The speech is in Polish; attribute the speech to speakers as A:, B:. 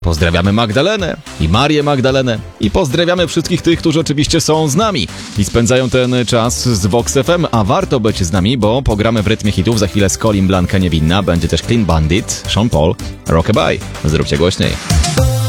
A: Pozdrawiamy Magdalenę i Marię Magdalenę i pozdrawiamy wszystkich tych, którzy oczywiście są z nami i spędzają ten czas z Vox FM, a warto być z nami, bo pogramy w rytmie hitów. Za chwilę Scolim Blanka Niewinna, będzie też Clean Bandit, Sean Paul, Rockabye. Zróbcie głośniej.